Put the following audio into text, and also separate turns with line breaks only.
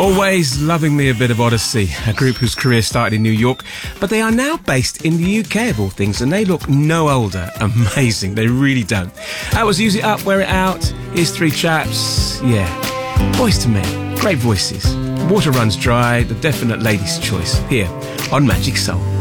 Always loving me a bit of Odyssey, a group whose career started in New York, but they are now based in the UK of all things, and they look no older. Amazing, they really don't. That was Use It Up, Wear It Out. Here's three chaps, Boyz II Men, great voices. Water Runs Dry, the definite ladies' choice, here on Magic Soul.